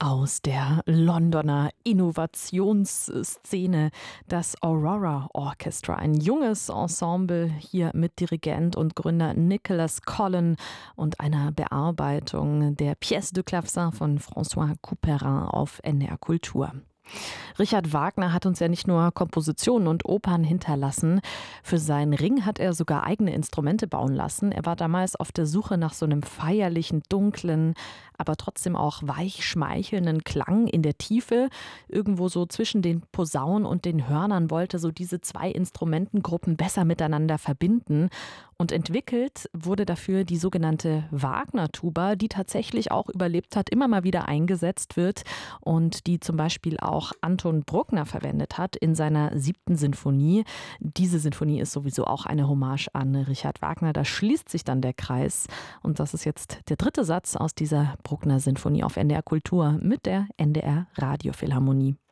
Aus der Londoner Innovationsszene, das Aurora Orchestra, ein junges Ensemble, hier mit Dirigent und Gründer Nicolas Collen und einer Bearbeitung der Pièce de Clavecin von François Couperin auf NDR Kultur. Richard Wagner hat uns ja nicht nur Kompositionen und Opern hinterlassen. Für seinen Ring hat er sogar eigene Instrumente bauen lassen. Er war damals auf der Suche nach so einem feierlichen, dunklen, aber trotzdem auch weich schmeichelnden Klang in der Tiefe. Irgendwo so zwischen den Posaunen und den Hörnern wollte so diese zwei Instrumentengruppen besser miteinander verbinden. Und entwickelt wurde dafür die sogenannte Wagner-Tuba, die tatsächlich auch überlebt hat, immer mal wieder eingesetzt wird und die zum Beispiel auch Anton Bruckner verwendet hat in seiner 7. Sinfonie. Diese Sinfonie ist sowieso auch eine Hommage an Richard Wagner. Da schließt sich dann der Kreis. Und das ist jetzt der 3. Satz aus dieser Bruckner-Sinfonie auf NDR Kultur mit der NDR Radiophilharmonie.